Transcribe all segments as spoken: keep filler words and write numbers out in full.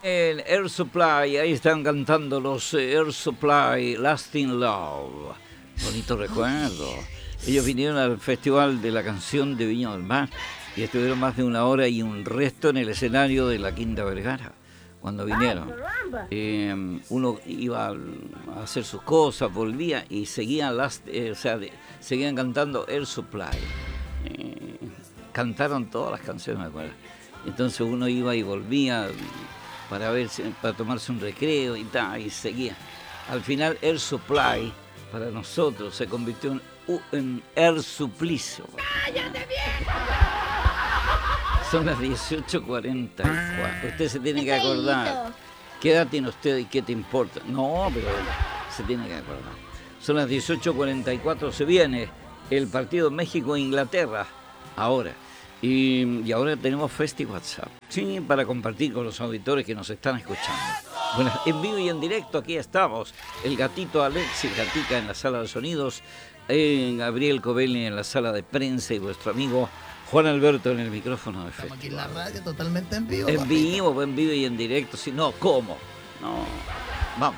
En Air Supply, ahí están cantando los eh, Air Supply, Lasting Love. Bonito recuerdo. Ellos vinieron al Festival de la Canción de Viña del Mar y estuvieron más de una hora y un resto en el escenario de la Quinta Vergara. Cuando vinieron, eh, uno iba a hacer sus cosas, volvía y seguían, las, eh, o sea, de, seguían cantando Air Supply. Eh, cantaron todas las canciones, me acuerdo. Entonces uno iba y volvía para ver, para tomarse un recreo y tal, y seguía. Al final Air Supply para nosotros se convirtió en, en Air Suplicio. ¡Cállate, viejo! Son las dieciocho cuarenta y cuatro. Usted se tiene que acordar. ¿Qué edad tiene usted y qué te importa? No, pero se tiene que acordar. Son las dieciocho cuarenta y cuatro. Se viene el partido México-Inglaterra. Ahora. Y, y ahora tenemos Festi WhatsApp. Sí, para compartir con los auditores que nos están escuchando. Bueno, en vivo y en directo aquí estamos. El gatito Alexis Gatica en la sala de sonidos. Eh, Gabriel Covelli en la sala de prensa y vuestro amigo Juan Alberto en el micrófono de Festi. Estamos aquí en la radio totalmente en vivo. En papito. vivo, en vivo y en directo. Si no, ¿cómo? No, vamos.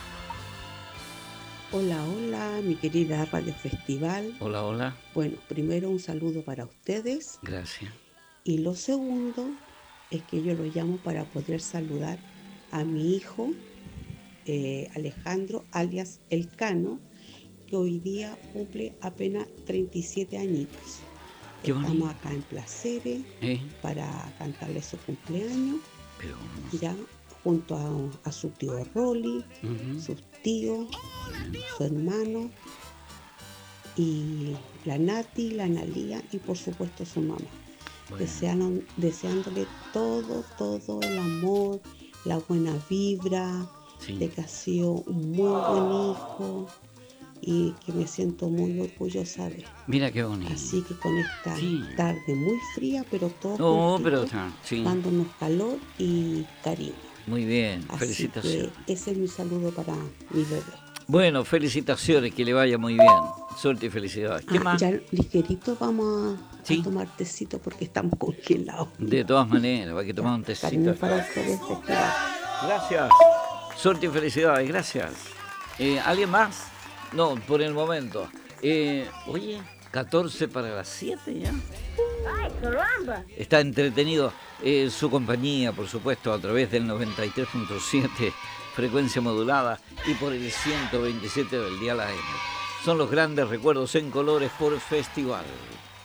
Hola, hola, mi querida Radio Festival. Hola, hola. Bueno, primero un saludo para ustedes. Gracias. Y lo segundo es que yo lo llamo para poder saludar a mi hijo eh, Alejandro, alias El Cano, que hoy día cumple apenas treinta y siete añitos. Qué Estamos bonito. acá en Placeres ¿Eh? para cantarle su cumpleaños, Pero, ya junto a, a su tío Rolly, uh-huh. sus tíos, su hermano y la Nati, la Analía y por supuesto su mamá. Bueno. Deseando, deseándole todo, todo el amor, la buena vibra, Sí. de que ha sido un muy buen hijo y que me siento muy orgullosa de él. Mira qué bonito. Así que con esta Sí. tarde muy fría, pero todo No, juntito, pero está, sí. dándonos calor y cariño. Muy bien, Así felicitaciones. que ese es mi saludo para mi bebé. Bueno, felicitaciones, que le vaya muy bien. Suerte y felicidades. ¿Qué Ah, más? ya ligerito vamos a, Sí. a tomar tecito porque estamos congelados. De todas maneras, hay que tomar un tecito. Cariño para ustedes, festival. Gracias. Suerte y felicidades, gracias. Eh, ¿Alguien más? No, por el momento. Eh, oye, catorce para las siete ya. ¡Ay, caramba! Está entretenido eh, su compañía, por supuesto, a través del noventa y tres punto siete, frecuencia modulada, y por el ciento veintisiete del dial A M. Son los grandes recuerdos en colores por Festival.